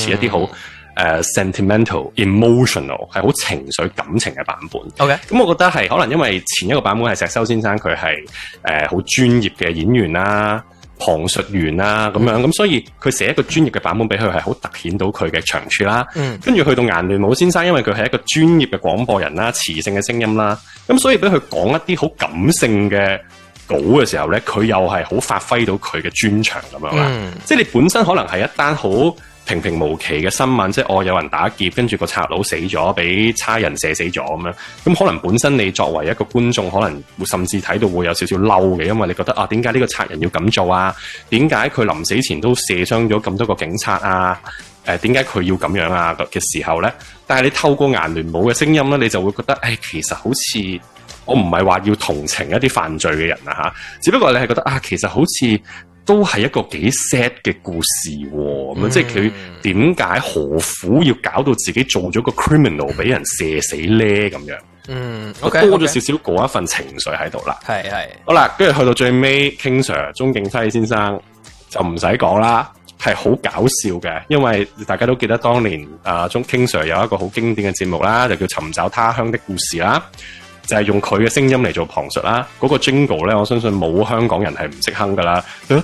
似一啲好sentimental、emotional 係好情緒感情嘅版本。 OK， 咁我覺得係可能因為前一個版本係石修先生佢係好專業嘅演員啦、旁述員啦咁樣，咁所以佢寫一個專業嘅版本俾佢係好突顯到佢嘅長處啦。跟住去到顏聯武先生，因為佢係一個專業嘅廣播人啦、磁性嘅聲音啦，咁所以俾佢講一啲好感性嘅稿嘅時候咧，佢又係好發揮到佢嘅專長咁樣啦。即係你本身可能係一單好平平無奇嘅新聞，即係有人打劫，跟住個賊佬死咗，俾差人射死咗咁樣。咁可能本身你作為一個觀眾，可能會甚至睇到會有少少嬲嘅，因為你覺得點解呢個賊人要咁做啊？點解佢臨死前都射傷咗咁多個警察啊？點解佢要咁樣啊？嘅時候咧，但係你透過顏聯武嘅聲音咧，你就會覺得其實好似我唔係話要同情一啲犯罪嘅人啊嚇，只不過你係覺得其實好似都係一個幾 sad 嘅故事喎，咁即係佢點解何苦要搞到自己做咗個 criminal 俾人射死咧咁樣？OK， 多咗少少嗰一份情緒喺度啦。係。好啦，跟住去到最尾 ，King Sir 鍾景輝先生就唔使講啦，係好搞笑嘅，因為大家都記得當年King Sir 有一個好經典嘅節目啦，就叫《尋找他鄉的故事》啦。就係用佢嘅聲音嚟做旁述啦，嗰個 jingle 咧，我相信冇香港人係唔識哼噶啦。咁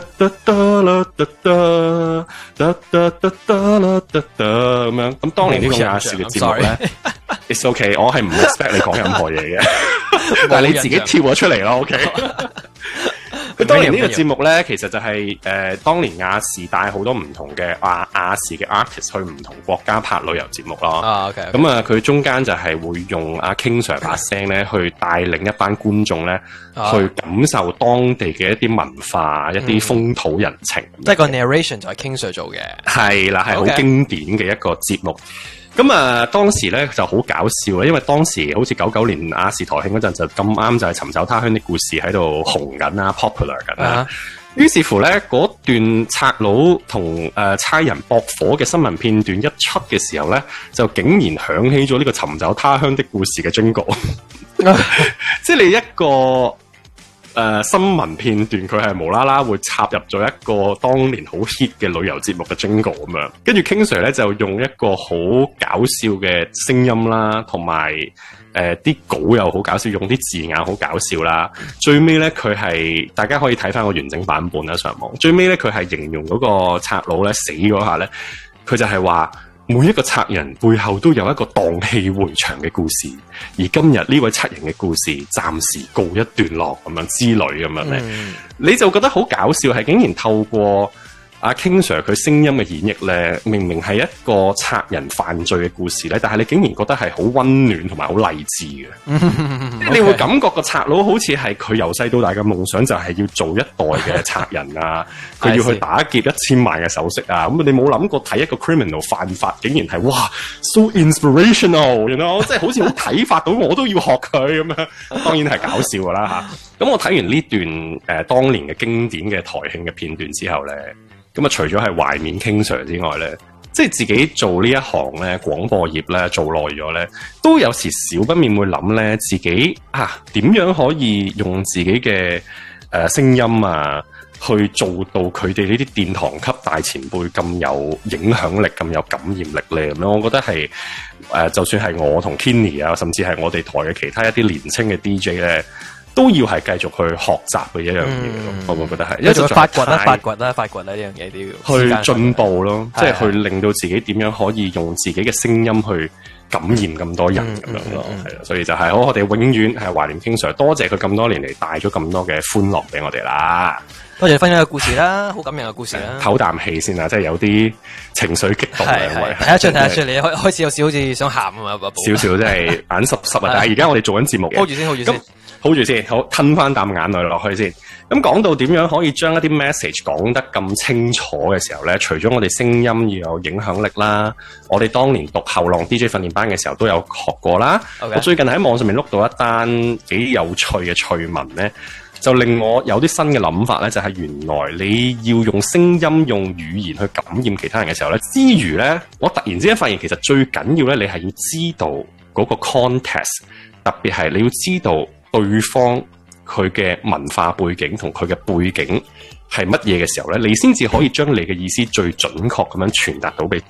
樣，咁當年呢個亞視嘅節目咧，it's okay， 我係唔 expect 你講任何嘢嘅，但係你自己跳咗出嚟咯 ，OK。佢當年呢個節目咧，其實就係當年亞視帶好多唔同嘅亞視嘅 artist 去唔同國家拍旅遊節目咯。 OK。 咁佢中間就係會用King Sir 把聲咧，去帶領一班觀眾咧，去感受當地嘅一啲文化、一啲風土人情。 即係個 narration 就係 King Sir 做嘅。係啦，係好經典嘅一個節目。咁當時咧就好搞笑啦，因為當時好似99年亞視台慶嗰陣就咁啱就係尋找他鄉的故事喺度紅緊啦 ，popular 緊啦。於是乎咧，嗰段賊佬同差人駁火嘅新聞片段一出嘅時候咧，就竟然響起咗呢個尋找他鄉的故事嘅jingle。即係你一個新聞片段，佢係無啦啦會插入咗一個當年好 hit 嘅旅遊節目嘅 jingle 咁樣，跟住 King Sir 咧就用一個好搞笑嘅聲音啦，同埋啲稿又好搞笑，用啲字眼好搞笑啦。最尾咧佢係大家可以睇翻個完整版本啦，上網。最尾咧佢係形容嗰個賊佬咧死嗰下咧，佢就係話，每一個賊人背後都有一個蕩氣迴腸嘅故事，而今日呢位賊人嘅故事暫時告一段落咁樣之類咁樣咧，你就覺得好搞笑，係竟然透過King Sir 佢聲音嘅演繹咧，明明係一個賊人犯罪嘅故事咧，但係你竟然覺得係好溫暖同埋好勵志嘅，你會感覺個賊佬好似係佢由細到大嘅夢想就係要做一代嘅賊人啊，佢要去打劫1000萬嘅首飾啊，咁你冇諗過睇一個 criminal 犯法，竟然係哇 so inspirational，you know， 即係好似好啟發到我都要學佢咁樣，當然係搞笑噶啦吓。咁我睇完呢段當年嘅經典嘅台慶嘅片段之後咧。咁除咗係懷緬 King Sir 之外咧，即係自己做呢一行咧，廣播業咧做耐咗咧，都有時少不免會諗咧，自己點樣可以用自己嘅聲音去做到佢哋呢啲殿堂級大前輩咁有影響力、咁有感染力咧？咁樣，我覺得係就算係我同 Kenny 甚至係我哋台嘅其他一啲年青嘅 DJ 咧，都要係繼續去學習嘅一樣嘢咯，我會覺得係，因為就發掘啦呢樣嘢都要去進步咯，即係去令到自己點樣可以用自己嘅聲音去感染咁多人咁樣咯，係啦，所以就係好，我哋永遠係懷念 King Sir，多謝佢咁多年嚟帶咗咁多嘅歡樂俾我哋啦，多謝分享嘅故事啦，好感人嘅故事啦，唞啖氣先啊，即係有啲情緒激動兩位，睇得出你開始有少好似想喊啊嘛，少少即係眼濕濕啊，但係而家我哋做緊節目嘅，hold住先，好吞翻啖眼淚落去先。咁講到點樣可以將一啲 message 講得咁清楚嘅時候咧，除咗我哋聲音要有影響力啦，我哋當年讀後浪 DJ 訓練班嘅時候都有學過啦。我最近喺網上面碌到一單幾有趣嘅趣聞咧，就令我有啲新嘅諗法咧，就係原來你要用聲音、用語言去感染其他人嘅時候咧，之餘咧，我突然之間發現其實最緊要咧，你係要知道嗰個 context， 特別係你要知道對方佢嘅文化背景同佢嘅背景係乜嘢嘅時候咧，你先至可以將你嘅意思最準確咁樣傳達到俾